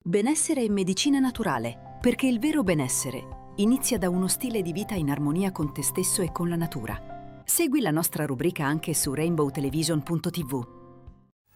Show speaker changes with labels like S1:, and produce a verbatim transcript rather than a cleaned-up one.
S1: Benessere e medicina naturale, perché il vero benessere inizia da uno stile di vita in armonia con te stesso e con la natura. Segui la nostra rubrica anche su rainbow television punto t v.